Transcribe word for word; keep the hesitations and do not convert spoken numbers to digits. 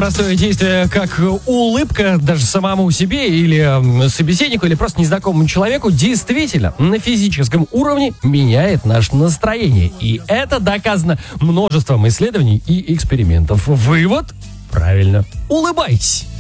простое действие, как улыбка даже самому себе или собеседнику, или просто незнакомому человеку, действительно на физическом уровне меняет наше настроение. И это доказано множеством исследований и экспериментов. Вывод? Правильно. Улыбайтесь.